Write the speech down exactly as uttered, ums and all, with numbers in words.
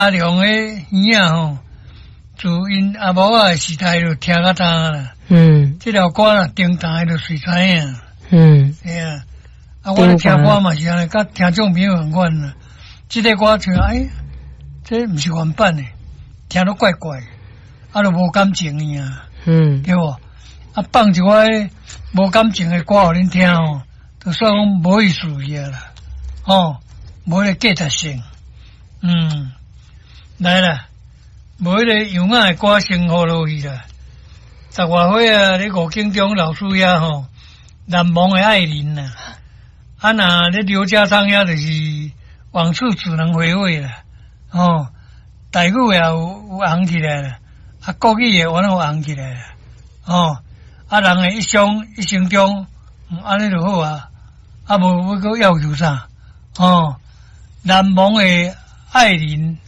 阿良诶耳啊吼，自因阿某啊时代就听较大啦。嗯，这条歌啦，叮当就随知影。嗯，哎呀，啊，我咧听歌嘛是安尼，甲听众朋友同款啦。这个歌像哎，这毋是原版诶，听到怪怪，啊，都无感情呢啊。嗯，对无？啊，放一寡无感情诶歌互恁听哦，就算讲无意思个啦，哦，无咧价值性。嗯，来啦，无迄个杨雅诶歌生活落去啦。十外岁啊，咧五经中老师遐吼，难忘诶爱人呐。啊，若咧刘家昌遐就是往事只能回味啦。哦，台语也有有红起来啦，啊，国语也完有红起来啦。哦，啊，人诶一生一生中，安尼就好啊。啊，无要搁要求啥？哦，难忘诶爱人